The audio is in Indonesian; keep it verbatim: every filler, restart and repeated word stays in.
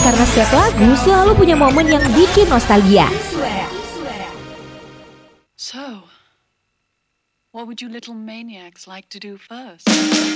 karena setiap lagu selalu punya momen yang bikin nostalgia. So, what would you little maniacs like to do first?